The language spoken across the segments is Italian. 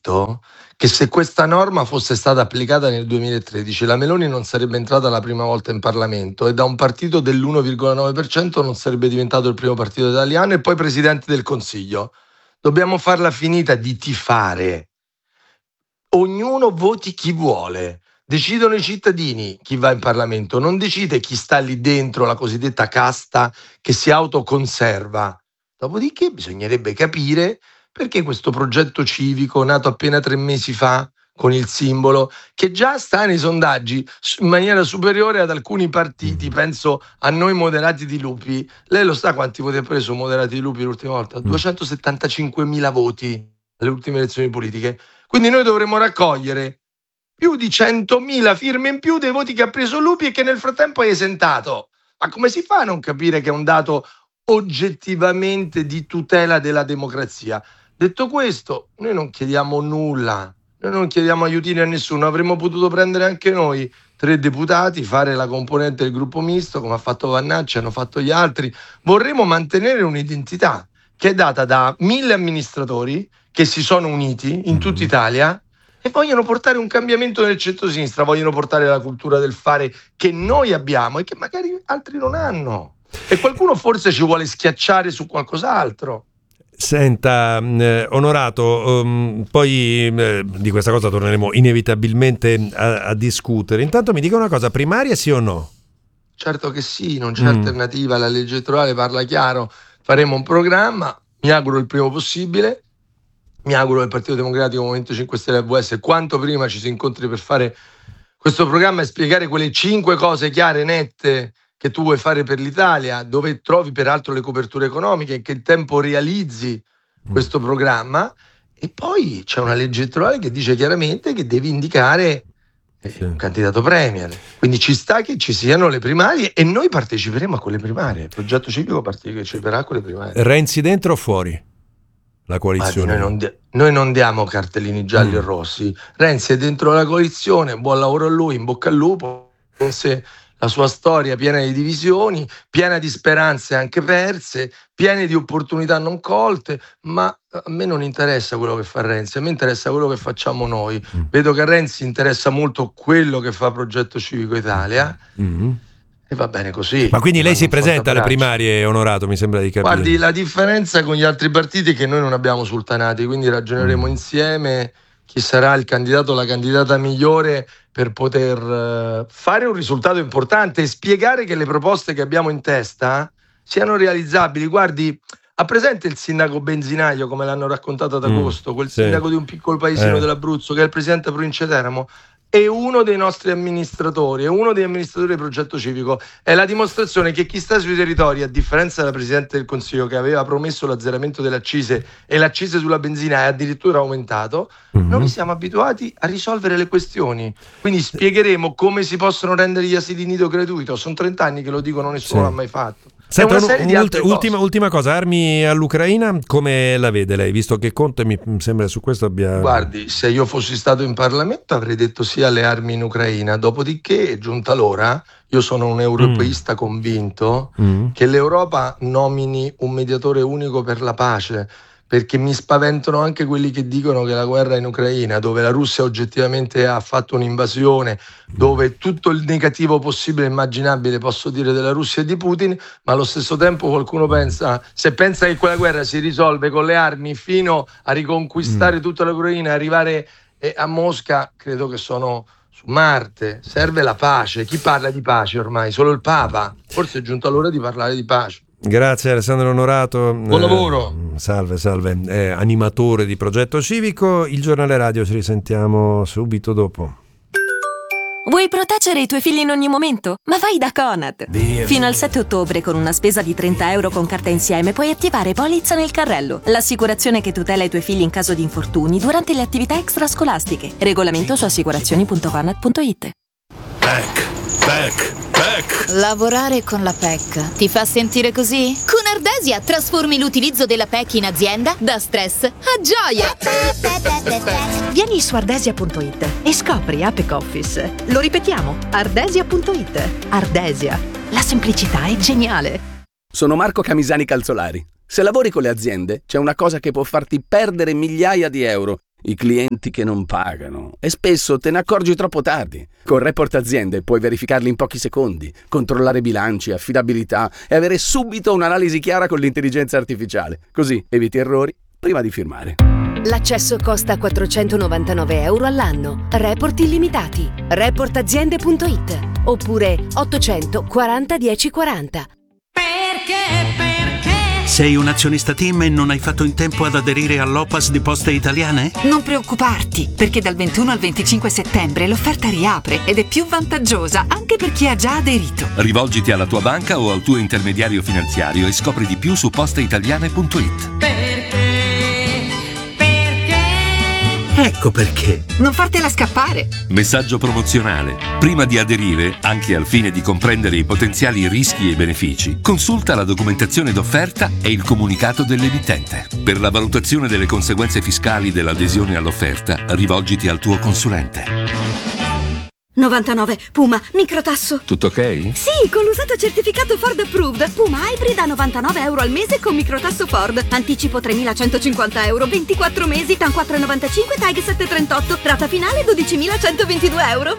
capito che se questa norma fosse stata applicata nel 2013, la Meloni non sarebbe entrata la prima volta in Parlamento e da un partito dell'1,9% non sarebbe diventato il primo partito italiano e poi Presidente del Consiglio. Dobbiamo farla finita di tifare. Ognuno voti chi vuole. Decidono i cittadini chi va in Parlamento, non decide chi sta lì dentro, la cosiddetta casta che si autoconserva. Dopodiché bisognerebbe capire perché questo progetto civico, nato appena 3 mesi fa, con il simbolo, che già sta nei sondaggi in maniera superiore ad alcuni partiti, penso a Noi Moderati di Lupi. Lei lo sa quanti voti ha preso Moderati di Lupi l'ultima volta? 275.000 voti alle ultime elezioni politiche. Quindi noi dovremmo raccogliere più di 100.000 firme in più dei voti che ha preso Lupi e che nel frattempo è esentato. Ma come si fa a non capire che è un dato oggettivamente di tutela della democrazia? Detto questo, noi non chiediamo nulla, noi non chiediamo aiutini a nessuno, avremmo potuto prendere anche noi 3 deputati, fare la componente del gruppo misto, come ha fatto Vannacci, hanno fatto gli altri. Vorremmo mantenere un'identità che è data da 1.000 amministratori che si sono uniti in tutta Italia e vogliono portare un cambiamento nel centro-sinistra, vogliono portare la cultura del fare che noi abbiamo e che magari altri non hanno. E qualcuno forse ci vuole schiacciare su qualcos'altro. Senta, Onorato, poi di questa cosa torneremo inevitabilmente a discutere. Intanto mi dica una cosa, primaria sì o no? Certo che sì, non c'è alternativa, la legge elettorale parla chiaro, faremo un programma, mi auguro il primo possibile, mi auguro che il Partito Democratico, Movimento 5 Stelle e AVS quanto prima ci si incontri per fare questo programma e spiegare quelle 5 cose chiare, nette, che tu vuoi fare per l'Italia, dove trovi peraltro le coperture economiche, in che tempo realizzi questo programma. E poi c'è una legge elettorale che dice chiaramente che devi indicare un candidato premier, quindi ci sta che ci siano le primarie e noi parteciperemo a quelle primarie, il progetto civico parteciperà a quelle primarie. Renzi dentro o fuori la coalizione? Noi non diamo cartellini gialli e rossi. Renzi è dentro la coalizione, buon lavoro a lui, in bocca al lupo, se la sua storia piena di divisioni, piena di speranze anche perse, piena di opportunità non colte, ma a me non interessa quello che fa Renzi, a me interessa quello che facciamo noi. Vedo che a Renzi interessa molto quello che fa Progetto Civico Italia e va bene così. Ma quindi lei si presenta alle primarie, Onorato, mi sembra di capire. Guardi, la differenza con gli altri partiti è che noi non abbiamo sultanati, quindi ragioneremo insieme chi sarà il candidato o la candidata migliore per poter fare un risultato importante e spiegare che le proposte che abbiamo in testa siano realizzabili. Guardi, ha presente il sindaco benzinaio, come l'hanno raccontato ad agosto, quel sindaco di un piccolo paesino dell'Abruzzo che è il presidente della provincia di Teramo? È uno dei nostri amministratori, è uno degli amministratori del progetto civico. È la dimostrazione che chi sta sui territori, a differenza della Presidente del Consiglio che aveva promesso l'azzeramento delle accise e l'accise sulla benzina è addirittura aumentato, noi siamo abituati a risolvere le questioni. Quindi spiegheremo come si possono rendere gli asili nido gratuito. Sono 30 anni che lo dicono, nessuno l'ha mai fatto. Senta, ultima cosa, armi all'Ucraina, come la vede lei? Visto che Conte mi sembra su questo abbia... Guardi, se io fossi stato in Parlamento avrei detto sì alle armi in Ucraina, dopodiché è giunta l'ora, io sono un europeista convinto, che l'Europa nomini un mediatore unico per la pace, perché mi spaventano anche quelli che dicono che la guerra in Ucraina, dove la Russia oggettivamente ha fatto un'invasione, dove tutto il negativo possibile e immaginabile posso dire della Russia e di Putin, ma allo stesso tempo qualcuno pensa, se pensa che quella guerra si risolve con le armi fino a riconquistare tutta l'Ucraina e arrivare a Mosca, credo che sono su Marte. Serve la pace. Chi parla di pace ormai? Solo il Papa. Forse è giunta l'ora di parlare di pace. Grazie Alessandro Onorato. Buon lavoro. Salve, animatore di Progetto Civico. Il giornale radio ci risentiamo subito dopo. Vuoi proteggere i tuoi figli in ogni momento? Ma vai da Conad! Fino al 7 ottobre con una spesa di €30 con carta insieme puoi attivare Polizza nel carrello, l'assicurazione che tutela i tuoi figli in caso di infortuni durante le attività extrascolastiche. Regolamento su assicurazioni.conad.it. PEC. Lavorare con la PEC ti fa sentire così? Con Ardesia trasformi l'utilizzo della PEC in azienda da stress a gioia. Vieni su ardesia.it e scopri Apic Office. Lo ripetiamo, ardesia.it. Ardesia, la semplicità è geniale. Sono Marco Camisani Calzolari. Se lavori con le aziende, c'è una cosa che può farti perdere migliaia di euro i clienti che non pagano, e spesso te ne accorgi troppo tardi. Con Report Aziende puoi verificarli in pochi secondi, controllare bilanci, affidabilità e avere subito un'analisi chiara con l'intelligenza artificiale. Così eviti errori prima di firmare. L'accesso costa €499 all'anno. Report illimitati. Reportaziende.it oppure 840 1040. Perché? Sei un azionista TIM e non hai fatto in tempo ad aderire all'OPAS di Poste Italiane? Non preoccuparti, perché dal 21 al 25 settembre l'offerta riapre ed è più vantaggiosa anche per chi ha già aderito. Rivolgiti alla tua banca o al tuo intermediario finanziario e scopri di più su posteitaliane.it. Ecco perché. Non fartela scappare. Messaggio promozionale. Prima di aderire, anche al fine di comprendere i potenziali rischi e benefici, consulta la documentazione d'offerta e il comunicato dell'emittente. Per la valutazione delle conseguenze fiscali dell'adesione all'offerta, rivolgiti al tuo consulente. 99, Puma, microtasso. Tutto ok? Sì, con l'usato certificato Ford Approved. Puma Hybrid a €99 al mese con microtasso Ford. Anticipo €3.150, 24 mesi, TAN 4,95, TAG 738, rata finale €12.122.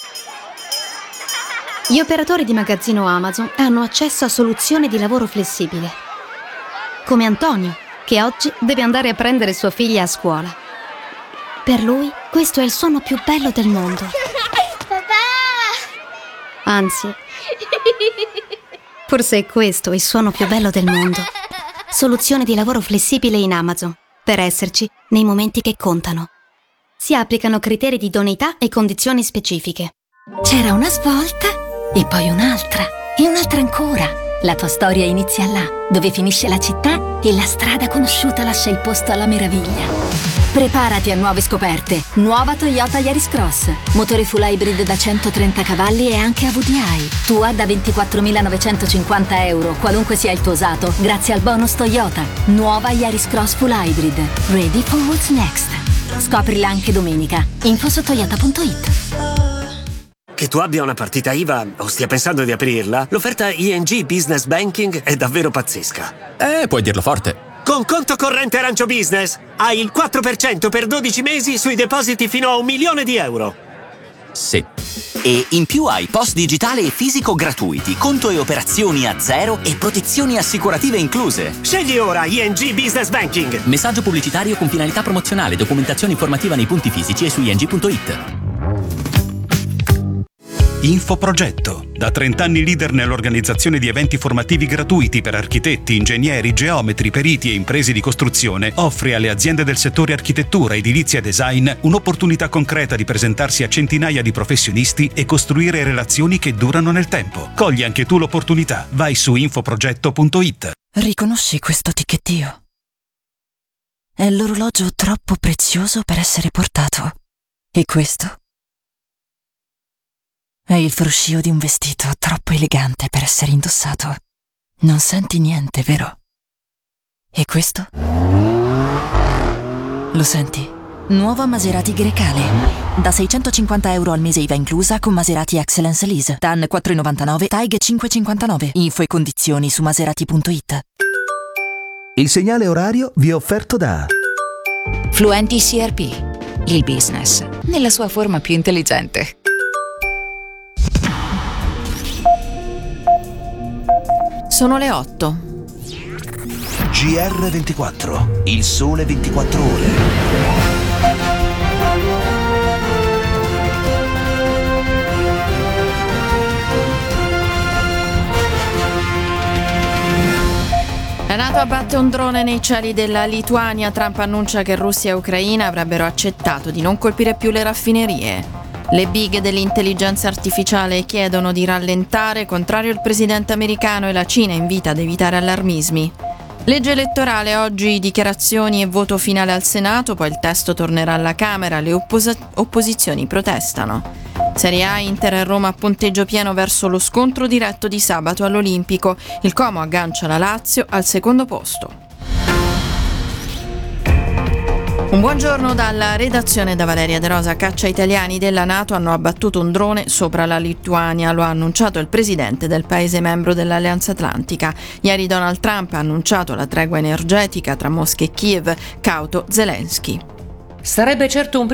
Gli operatori di magazzino Amazon hanno accesso a soluzioni di lavoro flessibile. Come Antonio, che oggi deve andare a prendere sua figlia a scuola. Per lui, questo è il suono più bello del mondo. Anzi, forse è questo il suono più bello del mondo. Soluzione di lavoro flessibile in Amazon, per esserci nei momenti che contano. Si applicano criteri di idoneità e condizioni specifiche. C'era una svolta, e poi un'altra, e un'altra ancora. La tua storia inizia là, dove finisce la città e la strada conosciuta lascia il posto alla meraviglia. Preparati a nuove scoperte. Nuova Toyota Yaris Cross. Motore full hybrid da 130 cavalli e anche AVDI. Tua da €24.950, qualunque sia il tuo usato, grazie al bonus Toyota. Nuova Yaris Cross full hybrid. Ready for what's next. Scoprila anche domenica. Info su toyota.it. Che tu abbia una partita IVA o stia pensando di aprirla, l'offerta ING Business Banking è davvero pazzesca. Puoi dirlo forte. Con conto corrente Arancio Business hai il 4% per 12 mesi sui depositi fino a €1.000.000. Sì. E in più hai POS digitale e fisico gratuiti, conto e operazioni a zero e protezioni assicurative incluse. Scegli ora ING Business Banking. Messaggio pubblicitario con finalità promozionale, documentazione informativa nei punti fisici e su ing.it. Infoprogetto, da 30 anni leader nell'organizzazione di eventi formativi gratuiti per architetti, ingegneri, geometri, periti e imprese di costruzione, offre alle aziende del settore architettura, edilizia e design un'opportunità concreta di presentarsi a centinaia di professionisti e costruire relazioni che durano nel tempo. Cogli anche tu l'opportunità. Vai su infoprogetto.it. Riconosci questo ticchettio? È l'orologio troppo prezioso per essere portato. E questo? È il fruscio di un vestito troppo elegante per essere indossato. Non senti niente, vero? E questo? Lo senti? Nuova Maserati Grecale. Da €650 al mese IVA inclusa con Maserati Excellence Lease. TAN 4,99, TAG 5,59. Info e condizioni su maserati.it. Il segnale orario vi è offerto da Fluenti CRP. Il business nella sua forma più intelligente. Sono le 8. GR24, il sole 24 ore. La NATO abbatte un drone nei cieli della Lituania. Trump annuncia che Russia e Ucraina avrebbero accettato di non colpire più le raffinerie. Le big dell'intelligenza artificiale chiedono di rallentare, contrario il presidente americano, e la Cina invita ad evitare allarmismi. Legge elettorale, oggi dichiarazioni e voto finale al Senato, poi il testo tornerà alla Camera, le opposizioni protestano. Serie A, Inter e Roma a punteggio pieno verso lo scontro diretto di sabato all'Olimpico. Il Como aggancia la Lazio al secondo posto. Un buongiorno dalla redazione da Valeria De Rosa. Caccia italiani della NATO hanno abbattuto un drone sopra la Lituania, lo ha annunciato il presidente del paese membro dell'Alleanza Atlantica. Ieri Donald Trump ha annunciato la tregua energetica tra Mosca e Kiev, cauto Zelensky. Sarebbe certo un